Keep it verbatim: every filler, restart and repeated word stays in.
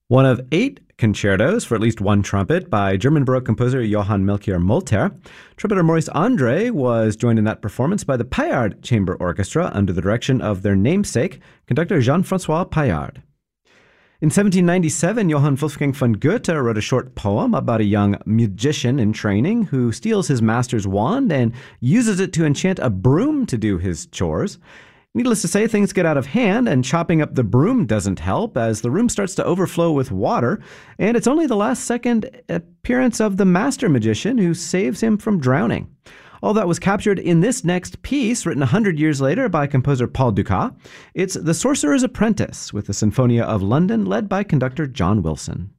One of eight concertos for at least one trumpet by German Baroque composer Johann Melchior Molter. Trumpeter Maurice Andre was joined in that performance by the Paillard Chamber Orchestra under the direction of their namesake, conductor Jean-François Paillard. In seventeen ninety-seven, Johann Wolfgang von Goethe wrote a short poem about a young magician in training who steals his master's wand and uses it to enchant a broom to do his chores. Needless to say, things get out of hand, and chopping up the broom doesn't help as the room starts to overflow with water, and it's only the last second appearance of the master magician who saves him from drowning. All that was captured in this next piece, written one hundred years later by composer Paul Dukas. It's The Sorcerer's Apprentice, with the Sinfonia of London led by conductor John Wilson.